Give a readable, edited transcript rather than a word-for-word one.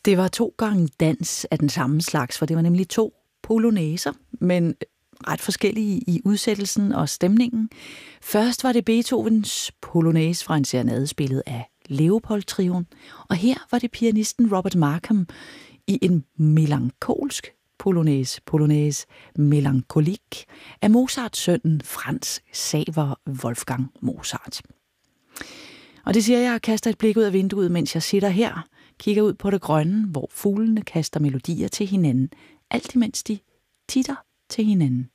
Det var 2 gange dans af den samme slags, for det var nemlig 2 polonæser, men ret forskellige i udsættelsen og stemningen. Først var det Beethovens polonæse fra en serenade spillet af Leopold-trioen, og her var det pianisten Robert Markham i en melankolsk polonæse Melancholique af Mozarts sønnen Franz Xaver Wolfgang Mozart. Og det siger jeg og kaster et blik ud af vinduet, mens jeg sitter her, kigger ud på det grønne, hvor fuglene kaster melodier til hinanden, alt imens de titter til hinanden.